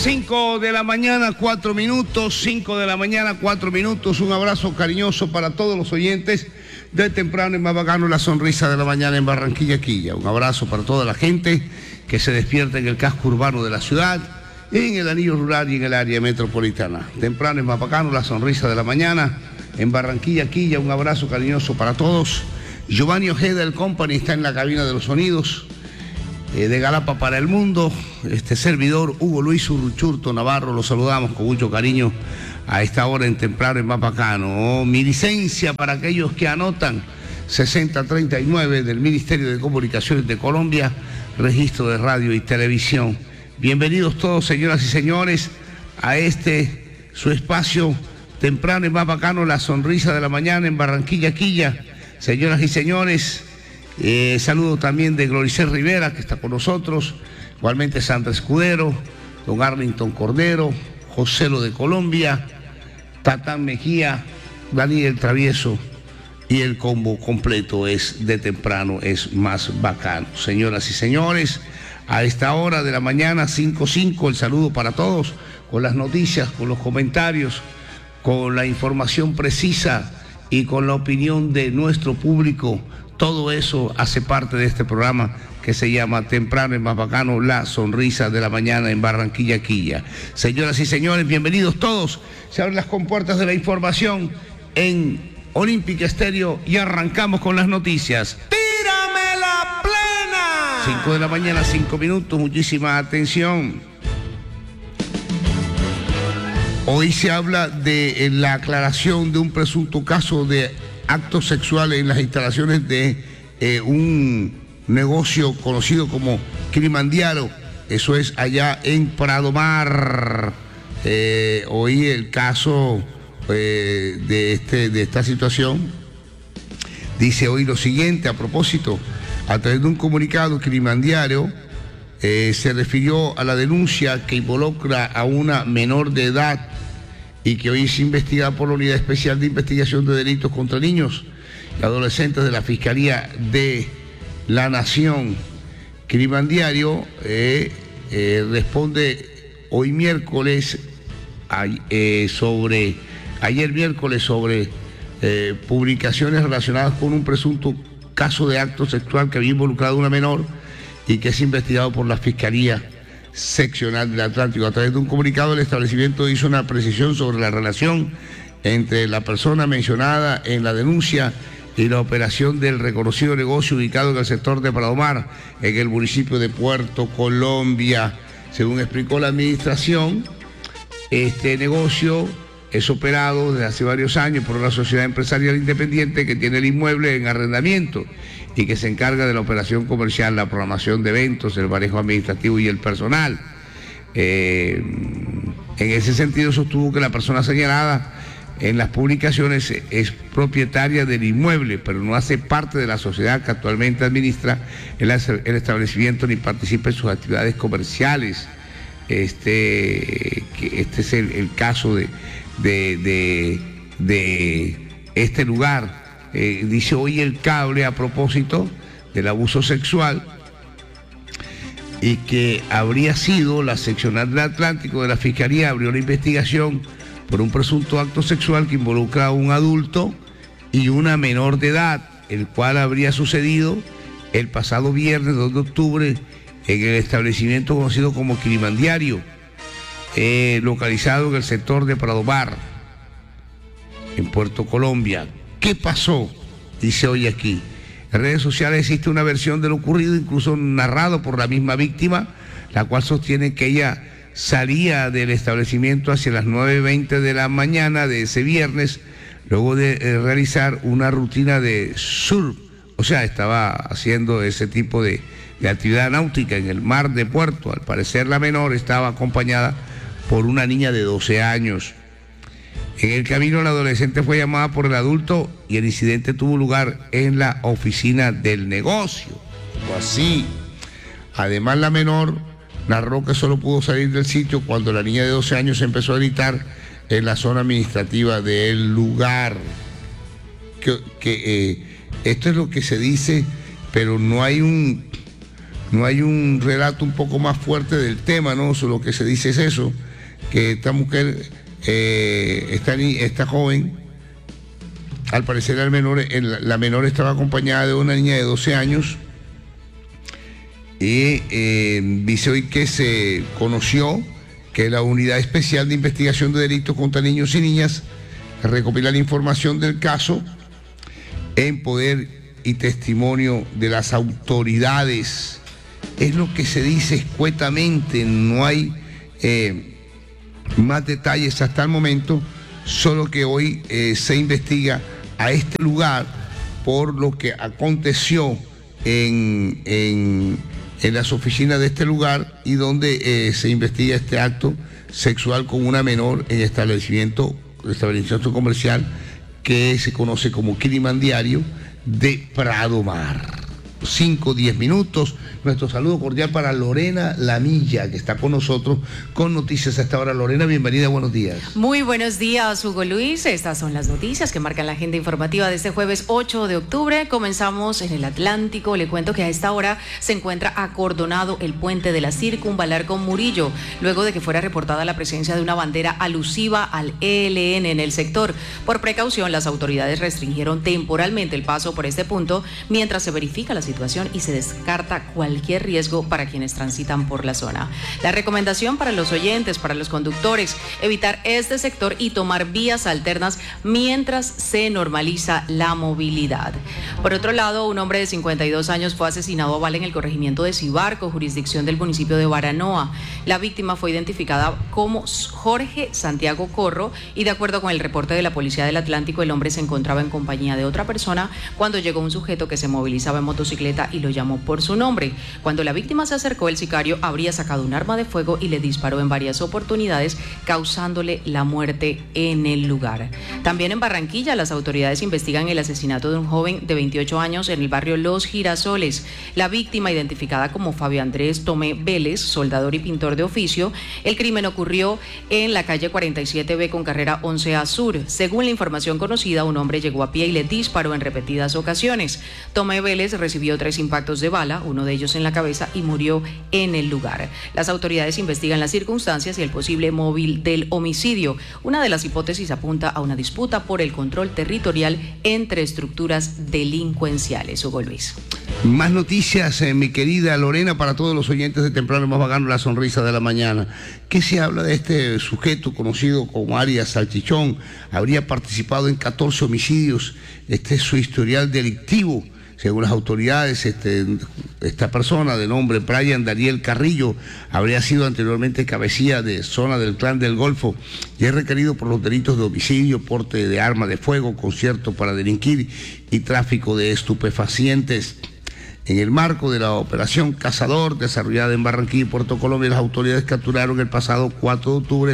5 de la mañana, 4 minutos, 5 de la mañana, 4 minutos. Un abrazo cariñoso para todos los oyentes de Temprano y Más Bacano, la sonrisa de la mañana en Barranquilla, Quilla. Un abrazo para toda la gente que se despierta en el casco urbano de la ciudad, en el anillo rural y en el área metropolitana. Temprano y Más Bacano, la sonrisa de la mañana en Barranquilla, Quilla. Un abrazo cariñoso para todos. Giovanni Ojeda del Company está en la cabina de los sonidos. De Galapa para el mundo, este servidor Hugo Luis Uruchurto Navarro, los saludamos con mucho cariño a esta hora en Temprano y Más Bacano. Mi licencia para aquellos que anotan, 6039 del Ministerio de Comunicaciones de Colombia, registro de radio y televisión. Bienvenidos todos, señoras y señores, a este su espacio Temprano y Más Bacano, la sonrisa de la mañana en Barranquilla, Quilla. Señoras y señores, saludo también de Gloricel Rivera, que está con nosotros, igualmente Sandra Escudero, don Arlington Cordero, Joselo de Colombia, Tatán Mejía, Daniel Travieso, y el combo completo es de Temprano, es Más Bacano. Señoras y señores, a esta hora de la mañana, 5:05, el saludo para todos, con las noticias, con los comentarios, con la información precisa y con la opinión de nuestro público. Todo eso hace parte de este programa que se llama Temprano y Más Bacano, la sonrisa de la mañana en Barranquilla, Quilla. Señoras y señores, bienvenidos todos. Se abren las compuertas de la información en Olímpica Estéreo y arrancamos con las noticias. ¡Tírame la plena! 5 de la mañana, 5 minutos, muchísima atención. Hoy se habla de la aclaración de un presunto caso de actos sexuales en las instalaciones de un negocio conocido como Kilimanjaro. Eso es allá en Pradomar. Hoy el caso de esta situación dice hoy lo siguiente a propósito. A través de un comunicado, Kilimanjaro se refirió a la denuncia que involucra a una menor de edad y que hoy es investigada por la Unidad Especial de Investigación de Delitos contra Niños y Adolescentes de la Fiscalía de la Nación. Kilimanjaro responde hoy miércoles, ayer miércoles, sobre publicaciones relacionadas con un presunto caso de acto sexual que había involucrado a una menor y que es investigado por la Fiscalía Seccional del Atlántico. A través de un comunicado, el establecimiento hizo una precisión sobre la relación entre la persona mencionada en la denuncia y la operación del reconocido negocio ubicado en el sector de Pradomar, en el municipio de Puerto Colombia. Según explicó la administración, este negocio es operado desde hace varios años por una sociedad empresarial independiente que tiene el inmueble en arrendamiento y que se encarga de la operación comercial, la programación de eventos, el manejo administrativo y el personal. En ese sentido, sostuvo que la persona señalada en las publicaciones es propietaria del inmueble, pero no hace parte de la sociedad que actualmente administra el establecimiento ni participa en sus actividades comerciales. Este es el caso de este lugar. Dice hoy el cable a propósito del abuso sexual y que habría sido la seccional del Atlántico de la Fiscalía abrió la investigación por un presunto acto sexual que involucra a un adulto y una menor de edad, el cual habría sucedido el pasado viernes 2 de octubre en el establecimiento conocido como Kilimanjaro, localizado en el sector de Pradomar, en Puerto Colombia. ¿Qué pasó? Dice hoy aquí. En redes sociales existe una versión de lo ocurrido, incluso narrado por la misma víctima, la cual sostiene que ella salía del establecimiento hacia las 9:20 de la mañana de ese viernes, luego de realizar una rutina de surf. O sea, estaba haciendo ese tipo de actividad náutica en el mar de Puerto. Al parecer la menor estaba acompañada por una niña de 12 años. En el camino, la adolescente fue llamada por el adulto y el incidente tuvo lugar en la oficina del negocio. O así. Además, la menor narró que solo pudo salir del sitio cuando la niña de 12 años empezó a gritar en la zona administrativa del lugar. Esto es lo que se dice, pero no hay no hay un relato un poco más fuerte del tema, ¿no? Lo que se dice es eso, que esta mujer, esta joven, al parecer la menor estaba acompañada de una niña de 12 años y dice hoy que se conoció que la Unidad Especial de Investigación de Delitos contra Niños y Niñas recopila la información del caso en poder y testimonio de las autoridades. Es lo que se dice escuetamente, no hay más detalles hasta el momento, solo que hoy se investiga a este lugar por lo que aconteció en las oficinas de este lugar y donde se investiga este acto sexual con una menor en establecimiento comercial que se conoce como Kiliman Diario de Prado Mar. 5-10 minutos. Nuestro saludo cordial para Lorena Lamilla, que está con nosotros con noticias a esta hora. Lorena, bienvenida, buenos días. Muy buenos días, Hugo Luis. Estas son las noticias que marcan la agenda informativa de este jueves 8 de octubre. Comenzamos en el Atlántico. Le cuento que a esta hora se encuentra acordonado el puente de la Circunvalar con Murillo, luego de que fuera reportada la presencia de una bandera alusiva al ELN en el sector. Por precaución, las autoridades restringieron temporalmente el paso por este punto mientras se verifica la situación y se descarta cualquier riesgo para quienes transitan por la zona. La recomendación para los oyentes, para los conductores, evitar este sector y tomar vías alternas mientras se normaliza la movilidad. Por otro lado, un hombre de 52 años fue asesinado a bala en el corregimiento de Cibarco, jurisdicción del municipio de Baranoa. La víctima fue identificada como Jorge Santiago Corro y de acuerdo con el reporte de la Policía del Atlántico, el hombre se encontraba en compañía de otra persona cuando llegó un sujeto que se movilizaba en motocicleta y lo llamó por su nombre. Cuando la víctima se acercó, el sicario habría sacado un arma de fuego y le disparó en varias oportunidades, causándole la muerte en el lugar. También en Barranquilla, las autoridades investigan el asesinato de un joven de 28 años en el barrio Los Girasoles. La víctima, identificada como Fabio Andrés Tomé Vélez, soldador y pintor de oficio, el crimen ocurrió en la calle 47B con carrera 11A Sur. Según la información conocida, un hombre llegó a pie y le disparó en repetidas ocasiones. Tomé Vélez recibió 3 impactos de bala, uno de ellos en la cabeza, y murió en el lugar. Las autoridades investigan las circunstancias y el posible móvil del homicidio. Una de las hipótesis apunta a una disputa por el control territorial entre estructuras delincuenciales. Hugo Luis. Más noticias, mi querida Lorena, para todos los oyentes de Temprano Más Bacano, la sonrisa de la mañana. ¿Qué se habla de este sujeto conocido como Arias Salchichón? Habría participado en 14 homicidios. Este es su historial delictivo. Según las autoridades, esta persona de nombre Brian Daniel Carrillo habría sido anteriormente cabecilla de zona del Clan del Golfo y es requerido por los delitos de homicidio, porte de arma de fuego, concierto para delinquir y tráfico de estupefacientes. En el marco de la operación Cazador, desarrollada en Barranquilla y Puerto Colombia, las autoridades capturaron el pasado 4 de octubre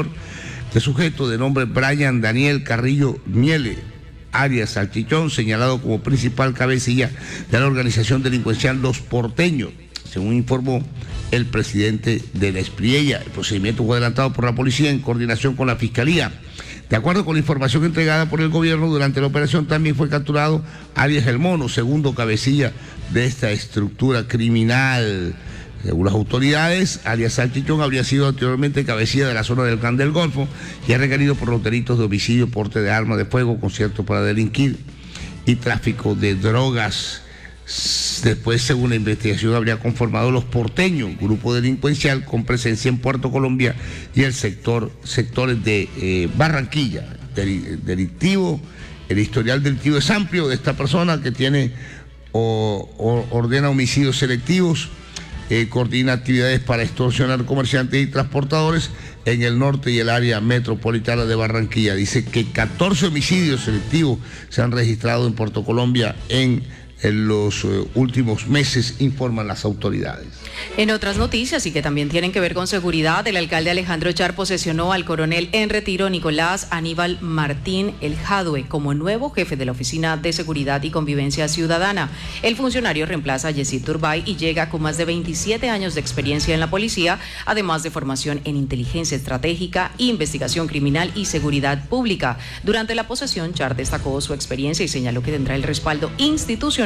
este sujeto de nombre Brian Daniel Carrillo Miele Arias Salchichón, señalado como principal cabecilla de la organización delincuencial Los Porteños, según informó el presidente de la Espriella. El procedimiento fue adelantado por la policía en coordinación con la Fiscalía. De acuerdo con la información entregada por el gobierno, durante la operación también fue capturado Arias El Mono, segundo cabecilla de esta estructura criminal. Según las autoridades, Arias Salchichón habría sido anteriormente cabecilla de la zona del Clan del Golfo y es requerido por los delitos de homicidio, porte de arma de fuego, concierto para delinquir y tráfico de drogas. Después, según la investigación, habría conformado Los Porteños, grupo delincuencial con presencia en Puerto Colombia y el sectores de Barranquilla. Delictivo, el historial delictivo es amplio de esta persona que tiene ordena homicidios selectivos. Coordina actividades para extorsionar comerciantes y transportadores en el norte y el área metropolitana de Barranquilla. Dice que 14 homicidios selectivos se han registrado en Puerto Colombia en los últimos meses, informan las autoridades. En otras noticias y que también tienen que ver con seguridad, el alcalde Alejandro Char posesionó al coronel en retiro Nicolás Aníbal Martín El Jadue como nuevo jefe de la Oficina de Seguridad y Convivencia Ciudadana. El funcionario reemplaza a Yesid Turbay y llega con más de 27 años de experiencia en la policía, además de formación en inteligencia estratégica, investigación criminal y seguridad pública. Durante la posesión, Char destacó su experiencia y señaló que tendrá el respaldo institucional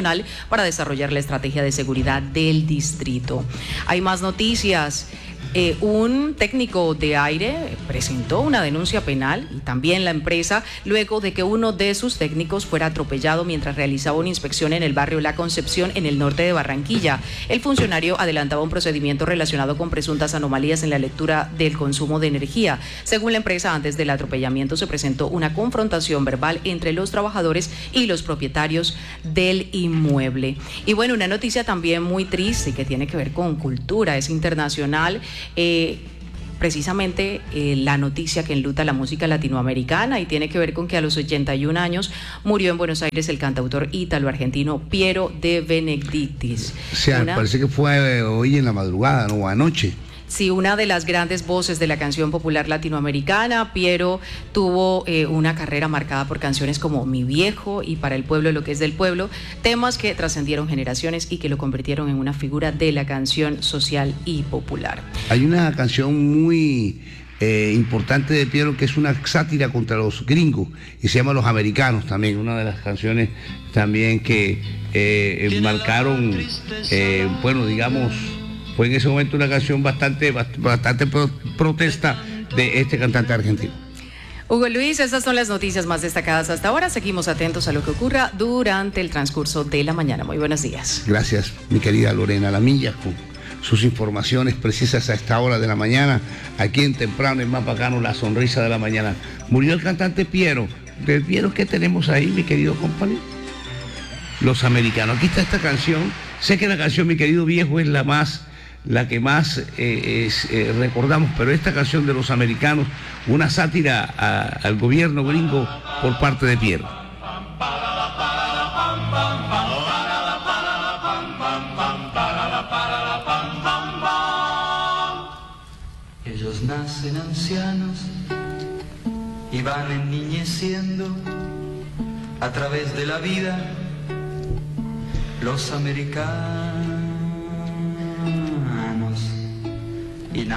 nacional para desarrollar la estrategia de seguridad del distrito. Hay más noticias. Un técnico de aire presentó una denuncia penal y también la empresa luego de que uno de sus técnicos fuera atropellado mientras realizaba una inspección en el barrio La Concepción en el norte de Barranquilla. El funcionario adelantaba un procedimiento relacionado con presuntas anomalías en la lectura del consumo de energía. Según la empresa, antes del atropellamiento se presentó una confrontación verbal entre los trabajadores y los propietarios del inmueble. Y bueno, una noticia también muy triste que tiene que ver con cultura, es internacional. Precisamente la noticia que enluta la música latinoamericana y tiene que ver con que a los 81 años murió en Buenos Aires el cantautor ítalo-argentino Piero de Benedictis. O sea, parece que fue hoy en la madrugada, ¿no? O anoche. Sí, una de las grandes voces de la canción popular latinoamericana. Piero tuvo una carrera marcada por canciones como Mi Viejo y Para el Pueblo lo que es del pueblo, temas que trascendieron generaciones y que lo convirtieron en una figura de la canción social y popular. Hay una canción muy importante de Piero que es una sátira contra los gringos y se llama Los Americanos también, una de las canciones también que marcaron, bueno, digamos, fue en ese momento una canción bastante protesta de este cantante argentino. Hugo Luis, estas son las noticias más destacadas hasta ahora. Seguimos atentos a lo que ocurra durante el transcurso de la mañana. Muy buenos días. Gracias, mi querida Lorena Lamilla, con sus informaciones precisas a esta hora de la mañana, aquí en Temprano, el más bacano, la sonrisa de la mañana. Murió el cantante Piero. ¿Del Piero qué tenemos ahí, mi querido compañero? Los Americanos. Aquí está esta canción. Sé que la canción, mi querido viejo, es la que más recordamos, pero esta canción de Los Americanos, una sátira al gobierno gringo por parte de Piero. Ellos nacen ancianos y van enniñeciendo a través de la vida. Los americanos